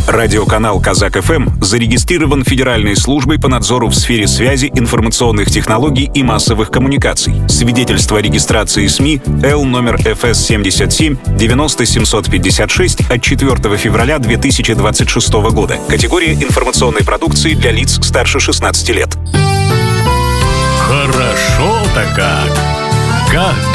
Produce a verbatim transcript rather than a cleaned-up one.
Радиоканал «Казак-ФМ» зарегистрирован Федеральной службой по надзору в сфере связи, информационных технологий и массовых коммуникаций. Свидетельство о регистрации СМИ Л номер эф эс семьдесят семь девяносто семьсот пятьдесят шесть от четвёртого февраля две тысячи двадцать шестого года. Категория информационной продукции для лиц старше шестнадцати лет. Хорошо-то как! Как